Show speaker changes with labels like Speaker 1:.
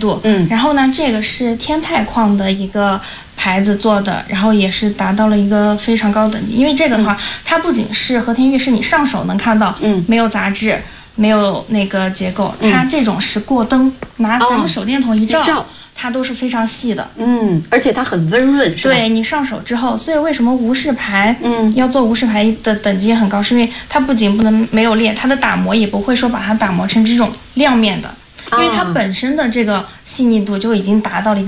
Speaker 1: 度。然后呢，这个是天泰矿的一个牌子做的，然后也是达到了一个非常高等级。因为这个的话，它不仅是和田玉是你上手能看到，没有杂质，没有那个结构，它这种是过灯，拿咱们手电筒一照。它都是非常细的，
Speaker 2: 而且它很温润，是吧？
Speaker 1: 对，你上手之后，所以为什么无饰牌，要做无饰牌的等级很高，是因为它不仅不能没有裂，它的打磨也不会说把它打磨成这种亮面的，因为它本身的这个细腻度就已经达到了一个